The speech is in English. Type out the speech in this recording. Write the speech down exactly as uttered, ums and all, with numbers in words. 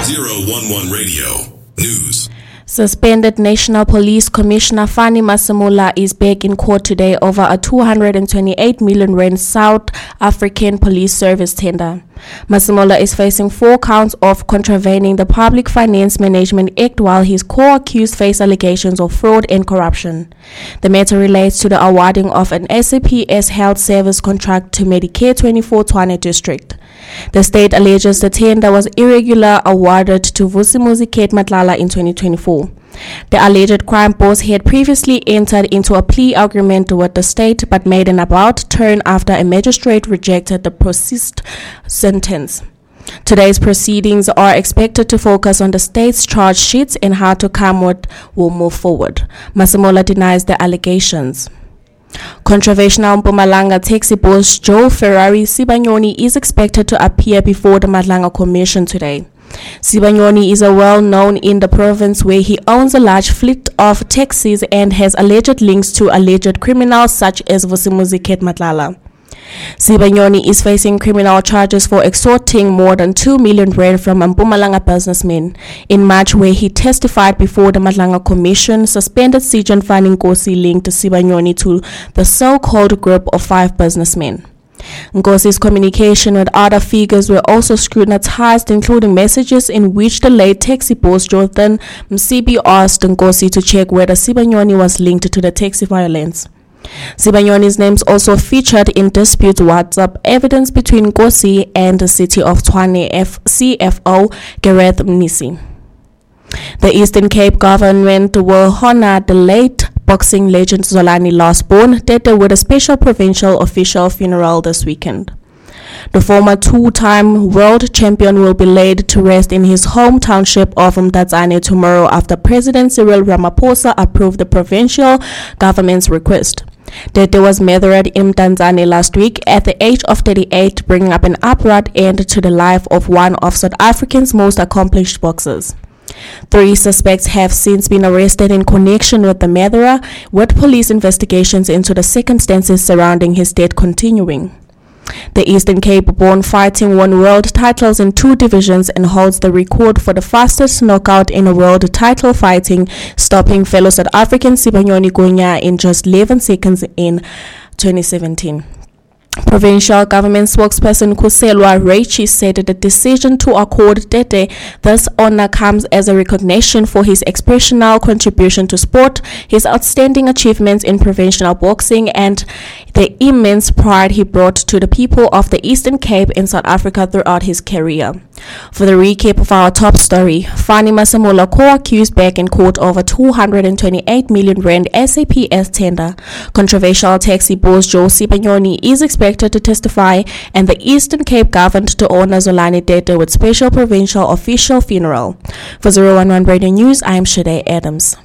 zero one one Radio News. Suspended National Police Commissioner Fanny Masemola is back in court today over a two hundred twenty-eight million rand South African police service tender. Masemola is facing four counts of contravening the Public Finance Management Act, while his co-accused face allegations of fraud and corruption. The matter relates to the awarding of an S A P S health service contract to Medicare twenty-four Tshwane district. The state alleges the tender was irregular awarded to Vusimuzi Kate Matlala in twenty twenty-four. The alleged crime boss had previously entered into a plea agreement with the state but made an about turn after a magistrate rejected the proposed sentence. Today's proceedings are expected to focus on the state's charge sheets and how to come with will move forward. Masemola denies the allegations. Controversial Mpumalanga taxi boss Joe Ferrari Sibanyoni is expected to appear before the Madlanga Commission today. Sibanyoni is a well-known in the province where he owns a large fleet of taxis and has alleged links to alleged criminals such as Vusimuzi Kate Matlala. Sibanyoni is facing criminal charges for extorting more than two million rand from a Mpumalanga businessman. In March, where he testified before the Madlanga Commission, suspended Sergeant Fanny Nkosi linked Sibanyoni to the so-called group of five businessmen. Nkosi's communication with other figures were also scrutinized, including messages in which the late taxi boss Jonathan Msibi asked Nkosi to check whether Sibanyoni was linked to the taxi violence. Sibanyoni's names also featured in dispute WhatsApp evidence between Nkosi and the City of Tshwane F- C F O Gareth Mnisi. The Eastern Cape government will honor the late boxing legend Zolani Lastborn Tete with a special provincial official funeral this weekend. The former two-time world champion will be laid to rest in his home township of Mtatsane tomorrow after President Cyril Ramaphosa approved the provincial government's request. Tete was murdered in Mtatsane last week at the age of thirty-eight, bringing up an abrupt end to the life of one of South Africa's most accomplished boxers. Three suspects have since been arrested in connection with the murder, with police investigations into the circumstances surrounding his death continuing. The Eastern Cape-born fighting won world titles in two divisions and holds the record for the fastest knockout in a world title fighting, stopping fellow South African Sibanyoni Gonya in just eleven seconds in twenty seventeen. Provincial government spokesperson Kuselwa Reichi said that the decision to accord Tete this honor comes as a recognition for his exceptional contribution to sport, his outstanding achievements in provincial boxing, and the immense pride he brought to the people of the Eastern Cape and South Africa throughout his career. For the recap of our top story, Fanny Masemola co-accused back in court over two hundred twenty-eight million rand S A P S tender. Controversial taxi boss Joe Sibanyoni is expected to testify, and the Eastern Cape governed to honor Zolani Tete with special provincial official funeral. For zero one one Radio News, I am Shade Adams.